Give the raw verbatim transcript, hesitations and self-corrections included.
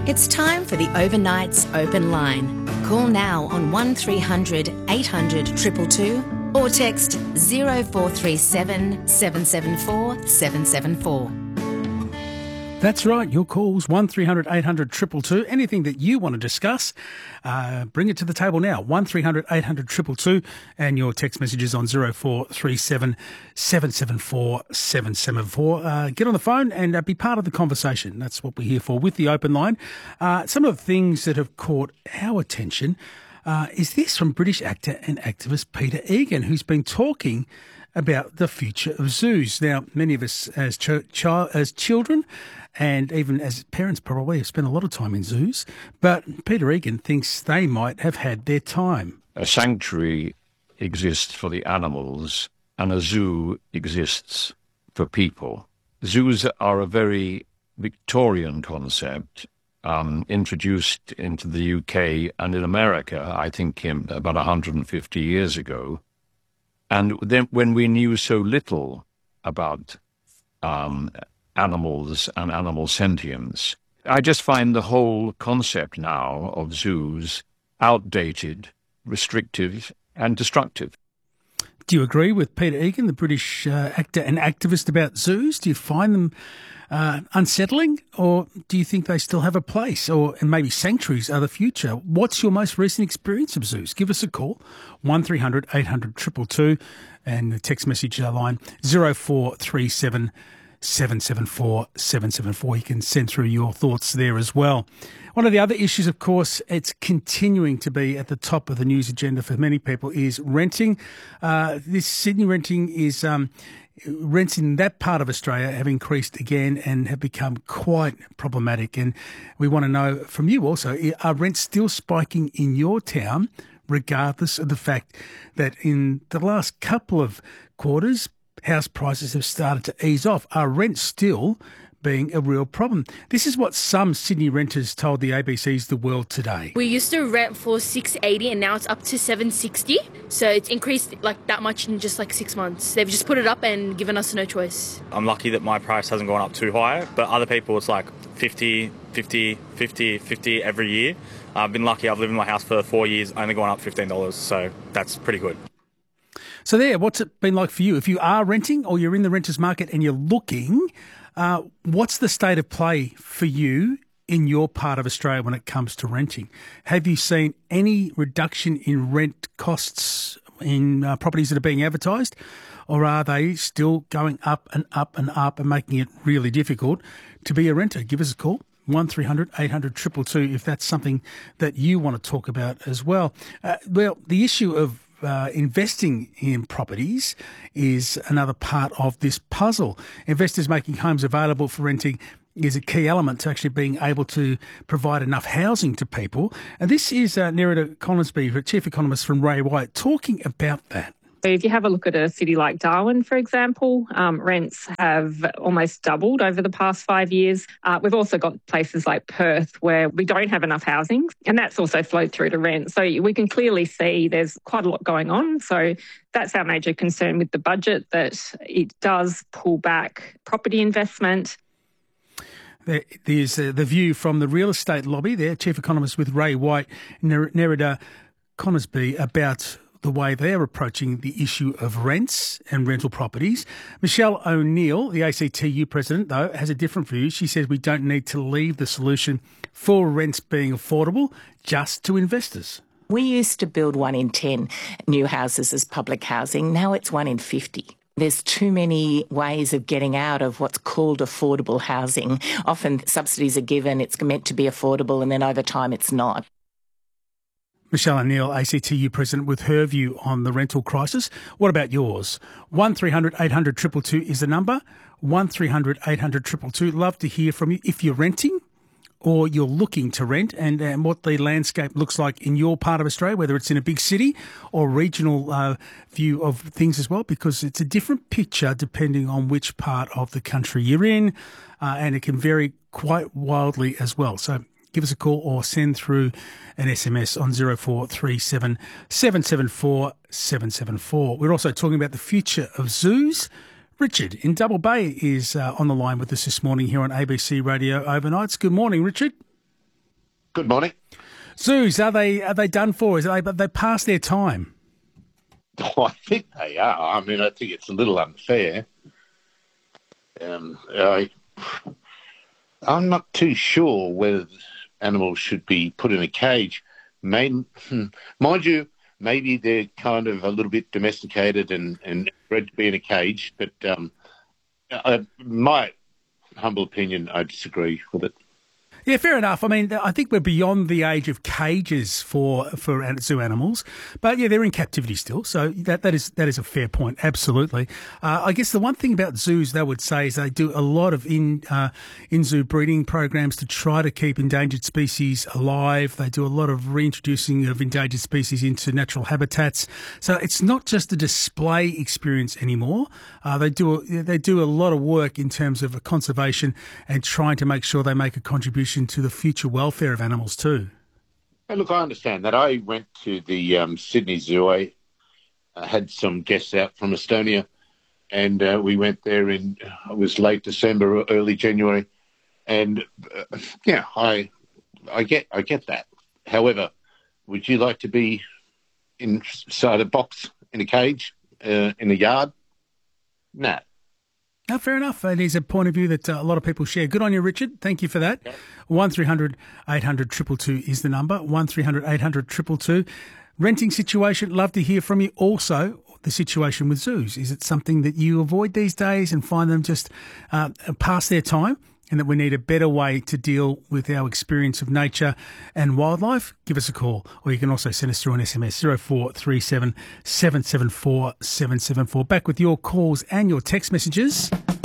It's time for the Overnights Open Line. Call now on one three hundred eight hundred two two two or text zero four three seven seven seven four seven seven four. That's right, your calls, one three hundred eight hundred two two two. Anything that you want to discuss, uh, bring it to the table now, one three hundred eight hundred two two two, and your text messages on zero four three seven seven seven four seven seven four. Uh, get on the phone and uh, be part of the conversation. That's what we're here for with the open line. Uh, some of the things that have caught our attention uh, is this from British actor and activist Peter Egan, who's been talking about the future of zoos. Now, many of us as ch- ch- as children and even as parents probably have spent a lot of time in zoos, but Peter Egan thinks they might have had their time. A sanctuary exists for the animals and a zoo exists for people. Zoos are a very Victorian concept, um, introduced into the U K and in America, I think, in about one hundred fifty years ago. And then when we knew so little about um, animals and animal sentience, I just find the whole concept now of zoos outdated, restrictive, and destructive. Do you agree with Peter Egan, the British uh, actor and activist, about zoos? Do you find them uh, unsettling, or do you think they still have a place, or and maybe sanctuaries are the future? What's your most recent experience of zoos? Give us a call, one three hundred eight hundred two two two, and the text message line zero four three seven seven seven four seven seven four. You can send through your thoughts there as well. One of the other issues, of course, it's continuing to be at the top of the news agenda for many people, is renting. Uh, this Sydney renting is um, rents in that part of Australia have increased again and have become quite problematic. And we want to know from you also, are rents still spiking in your town, regardless of the fact that in the last couple of quarters, house prices have started to ease off? Are rents still being a real problem? This is what some Sydney renters told the A B C's The World today. We used to rent for six eighty and now it's up to seven sixty. So it's increased like that much in just like six months. They've just put it up and given us no choice. I'm lucky that my price hasn't gone up too high, but other people it's like fifty, fifty, fifty, fifty every year. I've been lucky. I've lived in my house for four years, only gone up fifteen dollars. So that's pretty good. So there, what's it been like for you? If you are renting or you're in the renters market and you're looking, uh, what's the state of play for you in your part of Australia when it comes to renting? Have you seen any reduction in rent costs in uh, properties that are being advertised, or are they still going up and up and up and making it really difficult to be a renter? Give us a call. one three hundred eight hundred two two two if that's something that you want to talk about as well. Uh, well, the issue of Uh, investing in properties is another part of this puzzle. Investors making homes available for renting is a key element to actually being able to provide enough housing to people. And this is uh, Nerida Conisbee, Chief Economist from Ray White, talking about that. So if you have a look at a city like Darwin, for example, um, rents have almost doubled over the past five years. Uh, we've also got places like Perth where we don't have enough housing, and that's also flowed through to rent. So we can clearly see there's quite a lot going on. So that's our major concern with the budget, that it does pull back property investment. There's uh, the view from the real estate lobby there, Chief Economist with Ray White, Nerida Conisbee, about the way they're approaching the issue of rents and rental properties. Michelle O'Neill, the A C T U president, though, has a different view. She says we don't need to leave the solution for rents being affordable just to investors. We used to build one in ten new houses as public housing. Now it's one in fifty. There's too many ways of getting out of what's called affordable housing. Often subsidies are given, it's meant to be affordable, and then over time it's not. Michelle O'Neill, A C T U president, with her view on the rental crisis. What about yours? one three hundred eight hundred two two two is the number. one three hundred eight hundred two two two. Love to hear from you if you're renting or you're looking to rent, and, and what the landscape looks like in your part of Australia, whether it's in a big city or regional uh, view of things as well, because it's a different picture depending on which part of the country you're in, uh, and it can vary quite wildly as well. So give us a call or send through an S M S on zero four three seven seven seven four seven seven four. We're also talking about the future of zoos. Richard in Double Bay is uh, on the line with us this morning here on A B C Radio Overnights. Good morning, Richard. Good morning. Zoos, are they are they done for? Is they but they past their time? Oh, I think they are. I mean, I think it's a little unfair. Um, I, I'm not too sure whether animals should be put in a cage. Main, mind you, maybe they're kind of a little bit domesticated and, and bred to be in a cage, but um, I, my humble opinion, I disagree with it. Yeah, fair enough. I mean, I think we're beyond the age of cages for for zoo animals, but yeah, they're in captivity still. So that that is that is a fair point. Absolutely. Uh, I guess the one thing about zoos they would say is they do a lot of in uh, in zoo breeding programs to try to keep endangered species alive. They do a lot of reintroducing of endangered species into natural habitats. So it's not just a display experience anymore. Uh, they do a, they do a lot of work in terms of conservation and trying to make sure they make a contribution to the future welfare of animals too. Hey, look, I understand that. I went to the um, Sydney Zoo. I uh, had some guests out from Estonia, and uh, we went there in, it was late December or early January. And, uh, yeah, I I get I get that. However, would you like to be inside a box, in a cage, uh, in a yard? No. No, fair enough. It is a point of view that uh, a lot of people share. Good on you, Richard. Thank you for that. Yeah. one three hundred eight hundred two two two is the number. one three hundred eight hundred two two two. Renting situation, love to hear from you. Also, the situation with zoos. Is it something that you avoid these days and find them just uh, past their time, and that we need a better way to deal with our experience of nature and wildlife? Give us a call, or you can also send us through an S M S, zero four three seven seven seven four seven seven four. Back with your calls and your text messages.